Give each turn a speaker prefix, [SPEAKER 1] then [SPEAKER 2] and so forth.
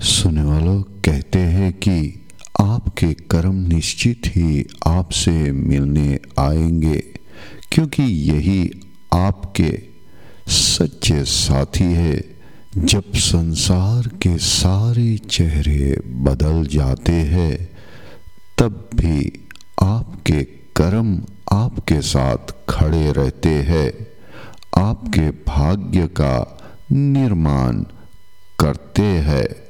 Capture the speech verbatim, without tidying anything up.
[SPEAKER 1] सुनने वालों, कहते हैं कि आपके कर्म निश्चित ही आपसे मिलने आएंगे, क्योंकि यही आपके सच्चे साथी है। जब संसार के सारे चेहरे बदल जाते हैं, तब भी आपके कर्म आपके साथ खड़े रहते हैं, आपके भाग्य का निर्माण करते हैं।